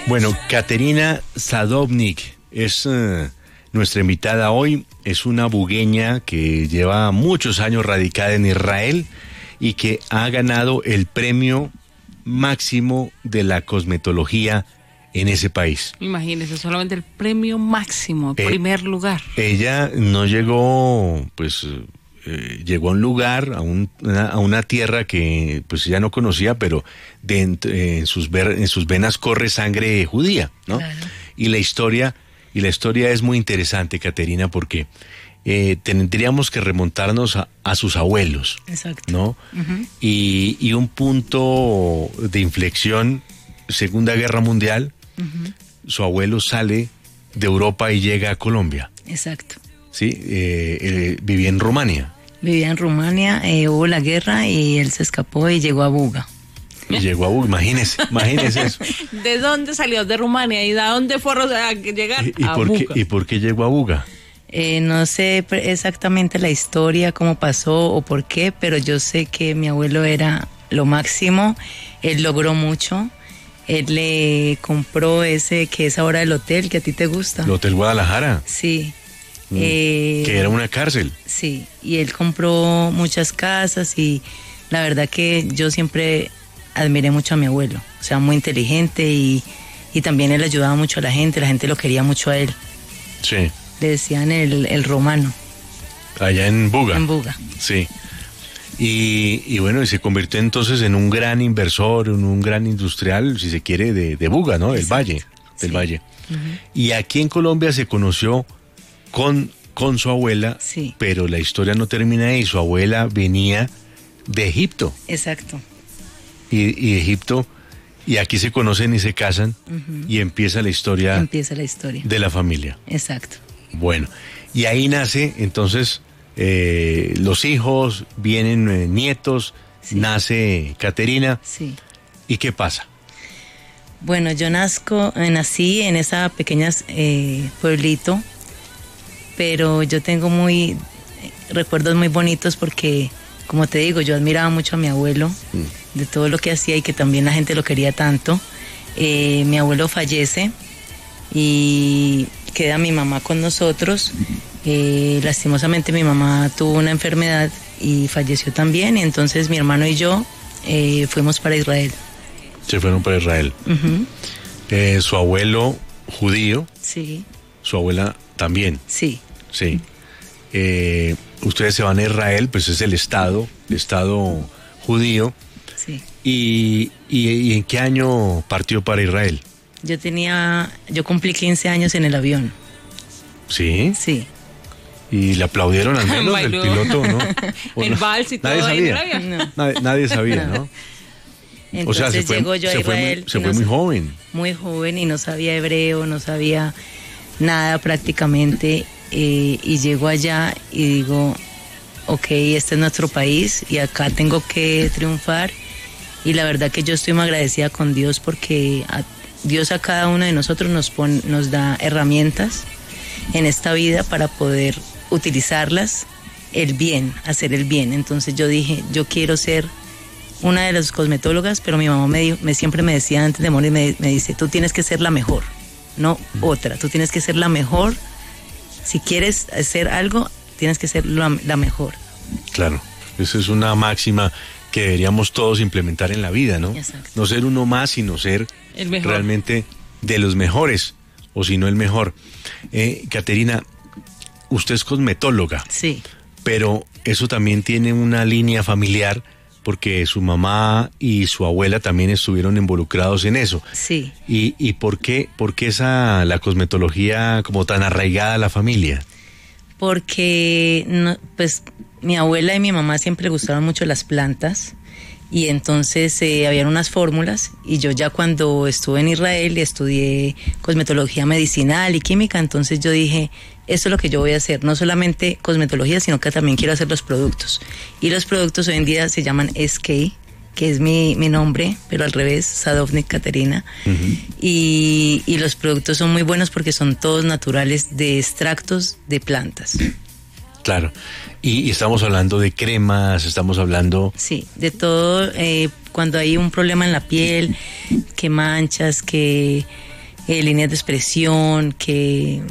Bueno, Katerina Sadovnik es nuestra invitada hoy. Es una bugueña que lleva muchos años radicada en Israel y que ha ganado el premio máximo de la cosmetología en ese país. Imagínese, solamente el premio máximo, primer lugar. Ella no llegó, pues, llegó a un lugar, a una tierra que pues ella no conocía, pero en sus venas corre sangre judía, ¿no? Claro. Y la historia es muy interesante, Katerina, porque tendríamos que remontarnos a sus abuelos. Exacto. ¿No? Uh-huh. Y un punto de inflexión, Segunda Guerra Mundial, uh-huh. Su abuelo sale de Europa y llega a Colombia. Exacto. Sí, vivía en Rumania. Vivía en Rumania, hubo la guerra y él se escapó y llegó a Buga. Y llegó a Buga, imagínese eso. ¿De dónde salió? De Rumania. ¿Y de dónde fue a llegar? A Buga. ¿Y por qué llegó a Buga? No sé exactamente la historia, cómo pasó o por qué, pero yo sé que mi abuelo era lo máximo. Él logró mucho. Él le compró ese que es ahora el hotel que a ti te gusta. ¿El Hotel Guadalajara? Sí. Que era una cárcel. Sí, y él compró muchas casas y la verdad que yo siempre admiré mucho a mi abuelo. O sea, muy inteligente y también él ayudaba mucho a la gente lo quería mucho a él. Sí. Le decían el romano. Allá en Buga. En Buga. Sí. Y bueno, y se convirtió entonces en un gran inversor, en un gran industrial, si se quiere, de Buga, ¿no? Del Valle. Del Valle. Uh-huh. Y aquí en Colombia se conoció con su abuela, sí. Pero la historia no termina ahí. Su abuela venía de Egipto. Exacto. Y Egipto, y aquí se conocen y se casan, uh-huh. Y empieza la historia de la familia. Exacto. Bueno, y ahí nace entonces los hijos, vienen nietos, sí. Nace Katerina. Sí. ¿Y qué pasa? Bueno, yo nací en esa pequeña pueblito, pero yo tengo recuerdos muy bonitos porque, como te digo, yo admiraba mucho a mi abuelo, de todo lo que hacía y que también la gente lo quería tanto. Mi abuelo fallece y queda mi mamá con nosotros. Lastimosamente mi mamá tuvo una enfermedad y falleció también, y entonces mi hermano y yo fuimos para Israel. Se fueron para Israel. Uh-huh. Su abuelo judío. Sí. Su abuela también. Sí. Sí. Ustedes se van a Israel, pues es el estado judío. Sí. ¿Y en qué año partió para Israel? Yo cumplí 15 años en el avión. ¿Sí? Sí. ¿Y le aplaudieron al menos el piloto, no? El vals y todo. Nadie sabía. No. Nadie sabía, ¿no? Entonces, o sea, llego yo a Israel. Se fue muy joven. Muy joven y no sabía hebreo, no sabía nada prácticamente. Y llego allá y digo, ok, este es nuestro país y acá tengo que triunfar. Y la verdad que yo estoy muy agradecida con Dios porque Dios a cada uno de nosotros nos da herramientas en esta vida para poder utilizarlas hacer el bien. Entonces yo dije, yo quiero ser una de las cosmetólogas, pero mi mamá siempre me decía antes de morir, me dice, tú tienes que ser la mejor, no otra, tú tienes que ser la mejor. Si quieres hacer algo, tienes que ser la mejor. Claro, esa es una máxima que deberíamos todos implementar en la vida, ¿no? Exacto. No ser uno más, sino ser realmente de los mejores, o si no el mejor. Katerina, usted es cosmetóloga. Sí. Pero eso también tiene una línea familiar, porque su mamá y su abuela también estuvieron involucrados en eso. Sí. ¿Y por qué la cosmetología como tan arraigada a la familia? Porque pues mi abuela y mi mamá siempre le gustaron mucho las plantas y entonces habían unas fórmulas y yo ya cuando estuve en Israel estudié cosmetología medicinal y química, entonces yo dije, esto es lo que yo voy a hacer, no solamente cosmetología, sino que también quiero hacer los productos. Y los productos hoy en día se llaman SK, que es mi nombre, pero al revés, Sadovnik Katerina. Uh-huh. Y los productos son muy buenos porque son todos naturales de extractos de plantas. Claro. Y estamos hablando de cremas, estamos hablando... Sí, de todo. Cuando hay un problema en la piel, que manchas, que líneas de expresión, que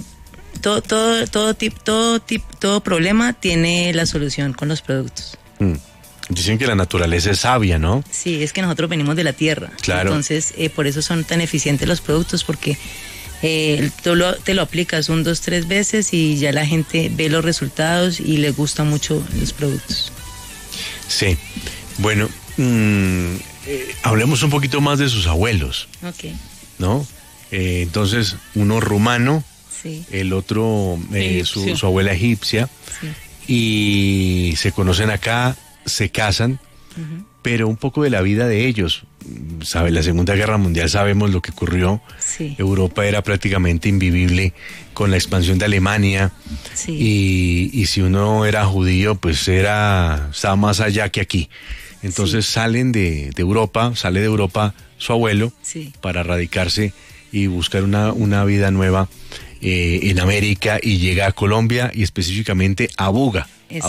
todo problema tiene la solución con los productos. Dicen que la naturaleza es sabia, ¿no? Sí, es que nosotros venimos de la tierra. Claro. Entonces, por eso son tan eficientes los productos, porque tú te lo aplicas 1, 2, 3 veces y ya la gente ve los resultados y le gustan mucho los productos. Sí. Bueno, hablemos un poquito más de sus abuelos. Ok. ¿No? Entonces, uno rumano, sí. El otro, su abuela egipcia, sí. Y se conocen acá, se casan, pero un poco de la vida de ellos. ¿Sabe? La Segunda Guerra Mundial sabemos lo que ocurrió. Sí. Europa era prácticamente invivible con la expansión de Alemania. Sí. Y si uno era judío, pues estaba más allá que aquí. Entonces sí. Sale de Europa su abuelo, sí. Para radicarse y buscar una vida nueva en América, y llega a Colombia y específicamente a Buga.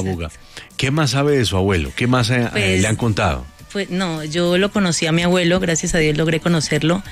¿Qué más sabe de su abuelo? ¿Qué más le han contado? Pues no, yo lo conocí a mi abuelo, gracias a Dios logré conocerlo,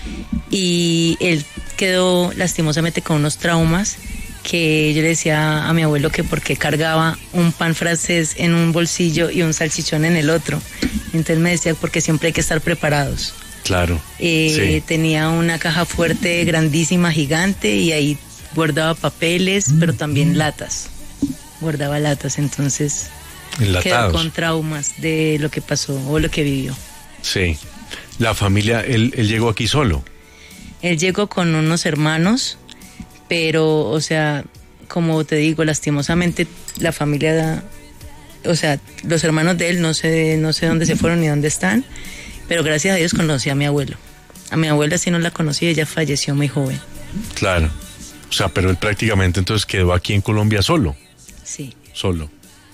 y él quedó lastimosamente con unos traumas que yo le decía a mi abuelo que por qué cargaba un pan francés en un bolsillo y un salchichón en el otro. Entonces me decía, porque siempre hay que estar preparados. Claro. Sí. Tenía una caja fuerte, grandísima, gigante, y ahí guardaba papeles, pero también latas. Guardaba latas, entonces enlatados. Quedó con traumas de lo que pasó o lo que vivió. Sí. La familia, él llegó aquí solo. Él llegó con unos hermanos, pero, o sea, como te digo, lastimosamente la familia, o sea, los hermanos de él no sé dónde se fueron ni dónde están, pero gracias a Dios conocí a mi abuelo. A mi abuela sí no la conocí, ella falleció muy joven. Claro. O sea, pero él prácticamente entonces quedó aquí en Colombia solo. Sí. Solo.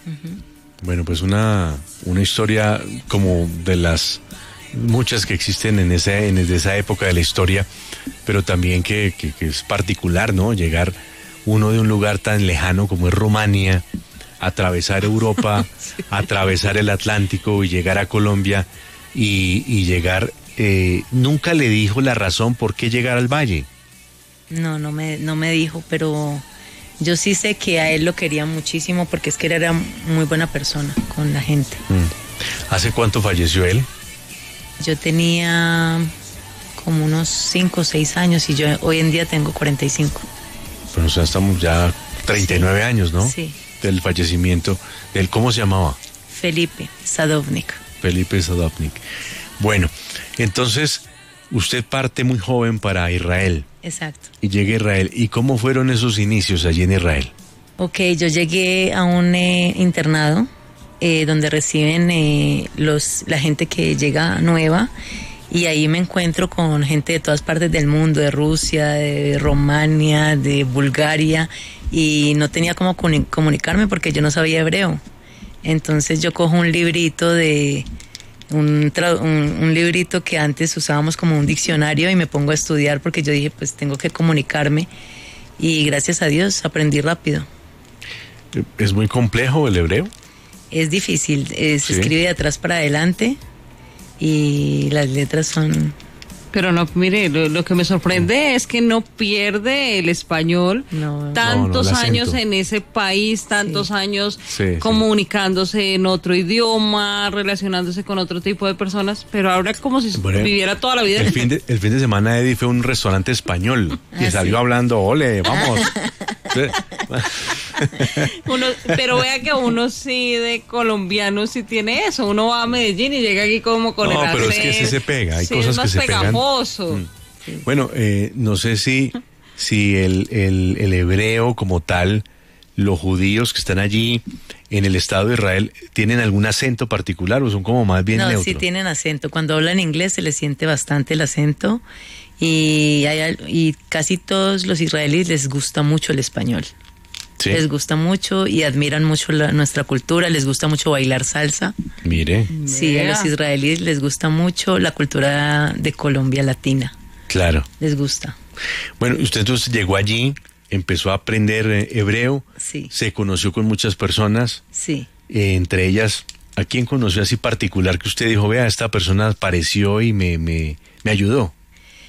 Bueno, pues una historia como de las muchas que existen en esa época de la historia, pero también que es particular, ¿no? Llegar uno de un lugar tan lejano como es Rumania, atravesar Europa, sí. Atravesar el Atlántico y llegar a Colombia y llegar... nunca le dijo la razón por qué llegar al valle. No me dijo, pero yo sí sé que a él lo quería muchísimo, porque es que él era muy buena persona con la gente. ¿Hace cuánto falleció él? Yo tenía como unos 5 o 6 años y yo hoy en día tengo 45. Pero o sea, estamos ya 39 sí. Años, ¿no? Sí. Del fallecimiento de él. ¿Cómo se llamaba? Felipe Sadovnik. Felipe Sadovnik. Bueno, entonces usted parte muy joven para Israel. Exacto. Y llega a Israel. ¿Y cómo fueron esos inicios allí en Israel? Ok, yo llegué a un internado donde reciben la gente que llega nueva, y ahí me encuentro con gente de todas partes del mundo, de Rusia, de Rumania, de Bulgaria, y no tenía cómo comunicarme porque yo no sabía hebreo. Entonces yo cojo un librito un librito que antes usábamos como un diccionario, y me pongo a estudiar porque yo dije, pues tengo que comunicarme, y gracias a Dios aprendí rápido. ¿Es muy complejo el hebreo? Es difícil, se escribe de atrás para adelante y las letras son... Pero no, mire, lo que me sorprende es que no pierde el español. Tantos años en ese país, tantos años comunicándose en otro idioma, relacionándose con otro tipo de personas, pero ahora como si viviera toda la vida. El fin de semana Eddie fue a un restaurante español y salió hablando, ole, vamos. Pero vea que uno sí de colombiano sí tiene eso. Uno va a Medellín y llega aquí como con el acento. No, pero es que sí se pega, hay cosas que se pegan. Bueno, no sé si el hebreo como tal, los judíos que están allí en el Estado de Israel, ¿tienen algún acento particular o son como más bien neutros? No, sí tienen acento. Cuando hablan inglés se les siente bastante el acento, y casi todos los israelíes les gusta mucho el español. ¿Sí? Les gusta mucho y admiran mucho nuestra cultura, les gusta mucho bailar salsa. Mire. Sí, a los israelíes les gusta mucho la cultura de Colombia latina. Claro. Les gusta. Bueno, usted entonces llegó allí, empezó a aprender hebreo. Sí. Se conoció con muchas personas. Sí. Entre ellas, ¿a quién conoció así particular que usted dijo, vea, esta persona apareció y me ayudó?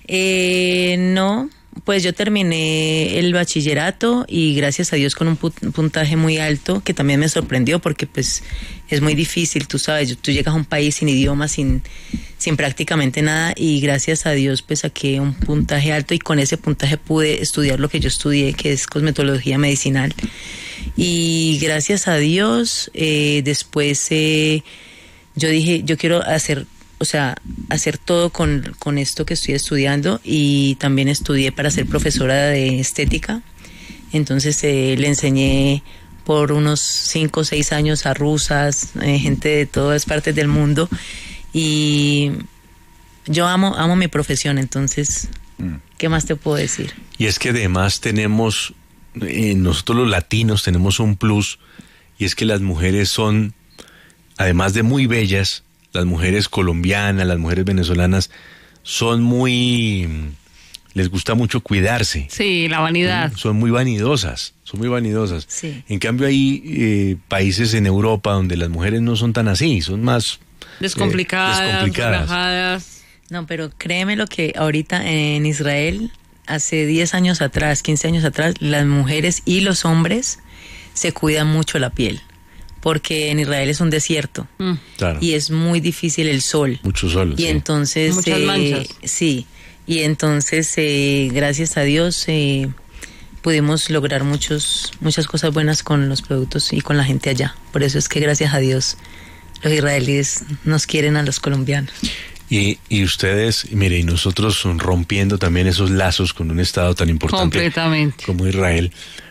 No, pues yo terminé el bachillerato y gracias a Dios con un puntaje muy alto, que también me sorprendió porque pues es muy difícil, tú sabes, tú llegas a un país sin idioma, sin prácticamente nada, y gracias a Dios pues saqué un puntaje alto y con ese puntaje pude estudiar lo que yo estudié, que es cosmetología medicinal. Y gracias a Dios después yo dije, yo quiero hacer todo con esto que estoy estudiando, y también estudié para ser profesora de estética. Entonces le enseñé por unos 5 o 6 años a rusas, gente de todas partes del mundo, y yo amo mi profesión. Entonces, ¿qué más te puedo decir? Y es que además tenemos, nosotros los latinos tenemos un plus, y es que las mujeres son, además de muy bellas, las mujeres colombianas, las mujeres venezolanas son les gusta mucho cuidarse. Sí, la vanidad. Son muy vanidosas. Sí. En cambio hay países en Europa donde las mujeres no son tan así, son más descomplicadas, relajadas. No, pero créeme lo que ahorita en Israel, hace 10 años atrás, 15 años atrás, las mujeres y los hombres se cuidan mucho la piel. Porque en Israel es un desierto. Claro. Y es muy difícil el sol. Mucho sol. Y sí. entonces... Muchas manchas. Sí. Y entonces, gracias a Dios, pudimos lograr muchas cosas buenas con los productos y con la gente allá. Por eso es que gracias a Dios los israelíes nos quieren a los colombianos. Y ustedes, mire, y nosotros rompiendo también esos lazos con un estado tan importante completamente como Israel.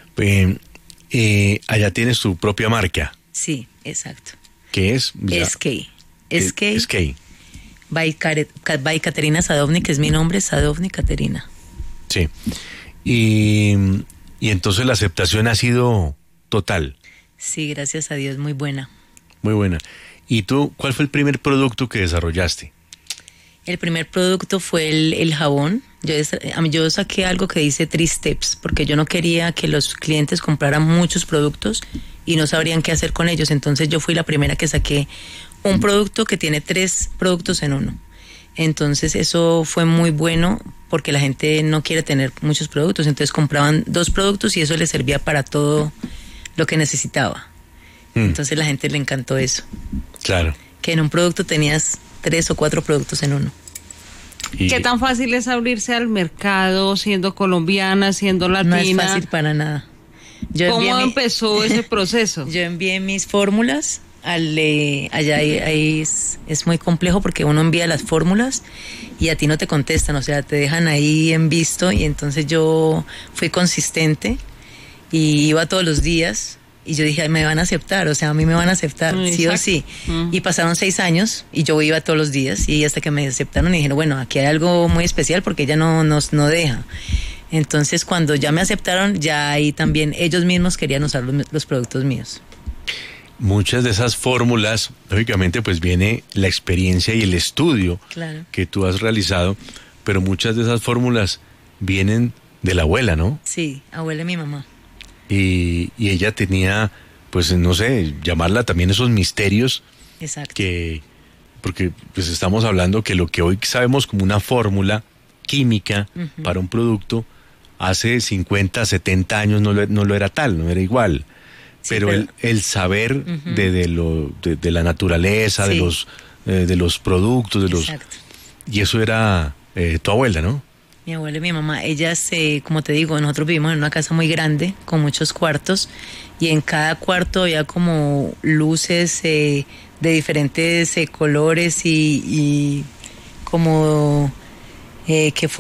Allá tienes tu propia marca. Sí, exacto. ¿Qué es? SK. By Caterina Sadovnik, que es mi nombre, Sadovnik Caterina. Sí. Y entonces la aceptación ha sido total. Sí, gracias a Dios, muy buena. Muy buena. ¿Y tú, cuál fue el primer producto que desarrollaste? El primer producto fue el jabón. Yo saqué algo que dice 3 steps, porque yo no quería que los clientes compraran muchos productos y no sabrían qué hacer con ellos. Entonces yo fui la primera que saqué un producto que tiene 3 productos en uno. Entonces eso fue muy bueno porque la gente no quiere tener muchos productos. Entonces compraban 2 productos y eso les servía para todo lo que necesitaba. Entonces la gente le encantó eso. Claro. Que en un producto tenías 3 o 4 productos en uno. ¿Qué tan fácil es abrirse al mercado siendo colombiana, siendo latina? No es fácil para nada. ¿Cómo empezó ese proceso? Yo envié mis fórmulas. Allá es muy complejo porque uno envía las fórmulas y a ti no te contestan, o sea, te dejan ahí en visto, y entonces yo fui consistente y iba todos los días. Y yo dije, me van a aceptar, o sea, a mí me van a aceptar, sí o sí. Y pasaron 6 años y yo iba todos los días, y hasta que me aceptaron y dijeron, bueno, aquí hay algo muy especial porque ella no deja. Entonces, cuando ya me aceptaron, ya ahí también ellos mismos querían usar los productos míos. Muchas de esas fórmulas, lógicamente, pues viene la experiencia y el estudio que tú has realizado, pero muchas de esas fórmulas vienen de la abuela, ¿no? Sí, abuela de mi mamá. Y ella tenía, pues no sé, llamarla también esos misterios. Exacto. Porque pues estamos hablando que lo que hoy sabemos como una fórmula química para un producto, hace 50, 70 años no lo era tal, no era igual. Sí, pero el saber de la naturaleza, sí, de los productos, Exacto. Y eso era tu abuela, ¿no? Mi abuela y mi mamá, ellas, como te digo, nosotros vivimos en una casa muy grande, con muchos cuartos, y en cada cuarto había como luces de diferentes colores y como que